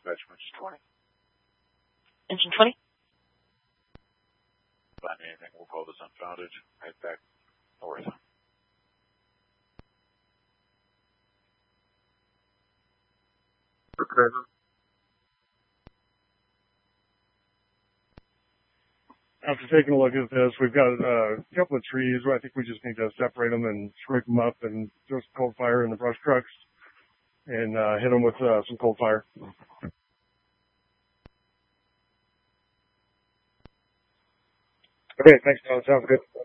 dispatch from engine 20. Engine 20? Find anything, we'll call this unfounded. Head back north. Okay. After taking a look at this, we've got a couple of trees where I think we just need to separate them and scrape them up and throw some cold fire in the brush trucks and hit them with some cold fire. Okay, thanks, Tom. Sounds good.